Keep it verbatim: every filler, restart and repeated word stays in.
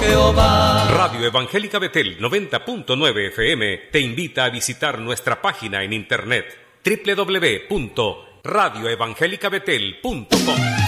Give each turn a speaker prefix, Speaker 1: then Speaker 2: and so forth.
Speaker 1: Jehová.
Speaker 2: Radio Evangélica Betel noventa punto nueve F M te invita a visitar nuestra página en internet doble u doble u doble u punto radio evangélica betel punto com.